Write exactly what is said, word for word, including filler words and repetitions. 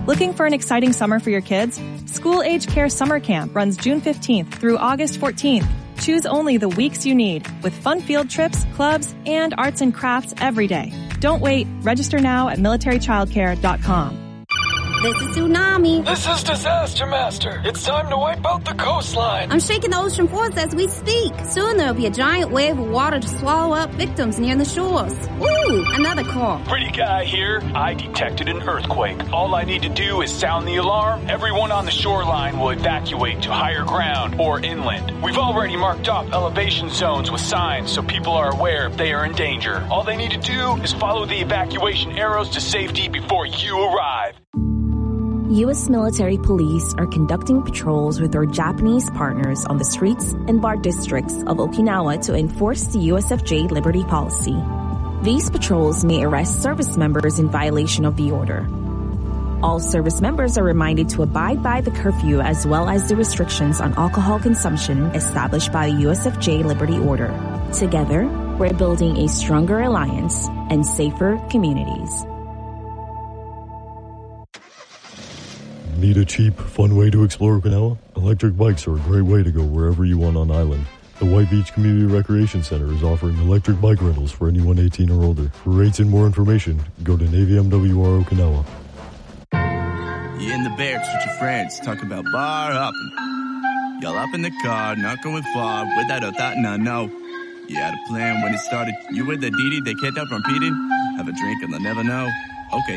Looking for an exciting summer for your kids? School Age Care Summer Camp runs June fifteenth through August fourteenth. Choose only the weeks you need with fun field trips, clubs, and arts and crafts every day. Don't wait. Register now at military childcare dot com. This is Tsunami. This is Disaster Master. It's time to wipe out the coastline. I'm shaking the ocean force as we speak. Soon there'll be a giant wave of water to swallow up victims near the shores. Ooh, another call. Pretty guy here. I detected an earthquake. All I need to do is sound the alarm. Everyone on the shoreline will evacuate to higher ground or inland. We've already marked off elevation zones with signs so people are aware if they are in danger. All they need to do is follow the evacuation arrows to safety before you arrive. U S military police are conducting patrols with their Japanese partners on the streets and bar districts of Okinawa to enforce the U S F J Liberty policy. These patrols may arrest service members in violation of the order. All service members are reminded to abide by the curfew as well as the restrictions on alcohol consumption established by the U S F J Liberty Order. Together, we're building a stronger alliance and safer communities. Need a cheap, fun way to explore Okinawa? Electric bikes are a great way to go wherever you want on island. The White Beach Community Recreation Center is offering electric bike rentals for anyone eighteen or older. For rates and more information, go to Navy M W R Okinawa. You in the barracks with your friends, talking about bar hopping. Y'all up in the car, not going far, without a thought, no, no. You had a plan when it started. You with the D D they kept up repeating? Have a drink and they'll never know. Okay.